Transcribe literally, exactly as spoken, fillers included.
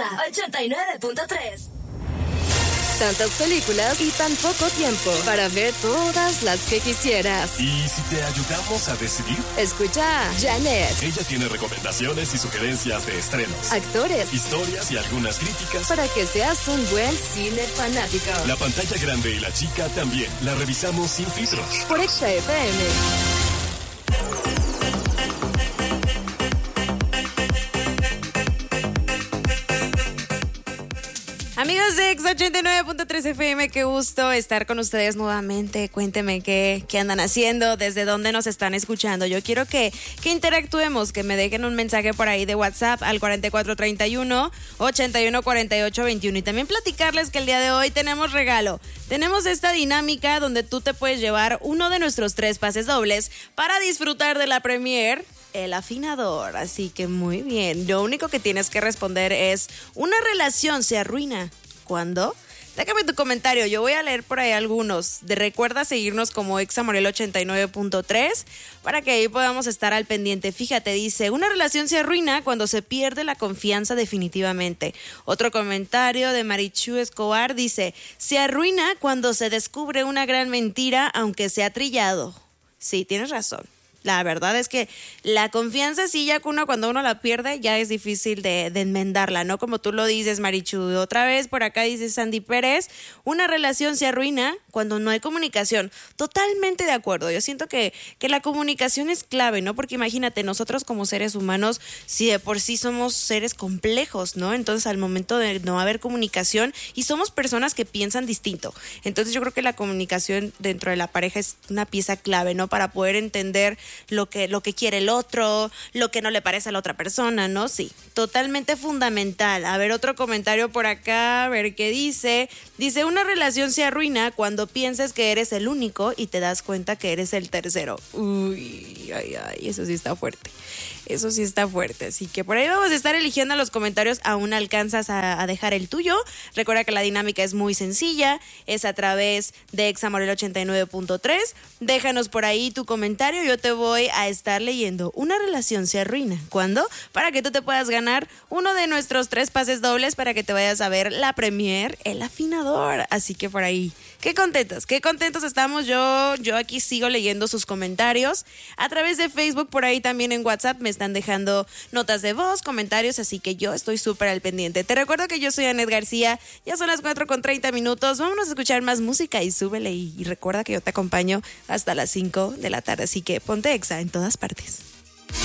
Exa ochenta y nueve punto tres. Tantas películas y tan poco tiempo para ver todas las que quisieras. ¿Y si te ayudamos a decidir? Escucha a Janet. Ella tiene recomendaciones y sugerencias de estrenos, actores, historias y algunas críticas para que seas un buen cine fanático. La pantalla grande y la chica también la revisamos sin filtros. Por Exa F M. Amigos de Exa ochenta y nueve punto tres F M, qué gusto estar con ustedes nuevamente. Cuéntenme qué, qué andan haciendo, desde dónde nos están escuchando. Yo quiero que, que interactuemos, que me dejen un mensaje por ahí de WhatsApp al cuarenta y cuatro treinta y uno, ochenta y uno cuarenta y ocho veintiuno. Y también platicarles que el día de hoy tenemos regalo. Tenemos esta dinámica donde tú te puedes llevar uno de nuestros tres pases dobles para disfrutar de la premier El Afinador. Así que muy bien. Lo único que tienes que responder es: ¿una relación se arruina cuándo? Déjame tu comentario, yo voy a leer por ahí algunos. De, recuerda seguirnos como Examorel ochenta y nueve punto tres para que ahí podamos estar al pendiente. Fíjate, dice: una relación se arruina cuando se pierde la confianza definitivamente. Otro comentario de Marichu Escobar dice: se arruina cuando se descubre una gran mentira, aunque sea trillado. Sí, tienes razón. La verdad es que la confianza sí, ya que uno cuando uno la pierde ya es difícil de, de enmendarla, ¿no? Como tú lo dices, Marichu. Otra vez por acá dice Sandy Pérez: una relación se arruina cuando no hay comunicación. Totalmente de acuerdo. Yo siento que, que la comunicación es clave, ¿no? Porque imagínate, nosotros como seres humanos, si de por sí somos seres complejos, ¿no? Entonces al momento de no haber comunicación, y somos personas que piensan distinto. Entonces yo creo que la comunicación dentro de la pareja es una pieza clave, ¿no? Para poder entender lo que, lo que quiere el otro, lo que no le parece a la otra persona, ¿no? Sí, totalmente fundamental. A ver, otro comentario por acá, a ver qué dice. Dice: una relación se arruina cuando piensas que eres el único y te das cuenta que eres el tercero. Uy, ay, ay, eso sí está fuerte. Eso sí está fuerte, así que por ahí vamos a estar eligiendo los comentarios. Aún alcanzas a, a dejar el tuyo. Recuerda que la dinámica es muy sencilla, es a través de Examorel ochenta y nueve punto tres. Déjanos por ahí tu comentario, yo te voy a estar leyendo. Una relación se arruina ¿cuándo? Para que tú te puedas ganar uno de nuestros tres pases dobles para que te vayas a ver la premier El Afinador. Así que por ahí, qué contentos, qué contentos estamos. Yo, yo aquí sigo leyendo sus comentarios a través de Facebook, por ahí también en WhatsApp me están dejando notas de voz, comentarios, así que yo estoy súper al pendiente. Te recuerdo que yo soy Anet García, ya son las cuatro con treinta minutos, vámonos a escuchar más música y súbele, y, y recuerda que yo te acompaño hasta las cinco de la tarde, así que ponte Exa en todas partes.